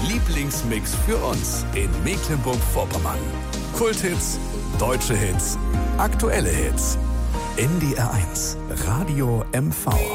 Lieblingsmix für uns in Mecklenburg-Vorpommern. Kulthits, deutsche Hits, aktuelle Hits. NDR 1, Radio MV.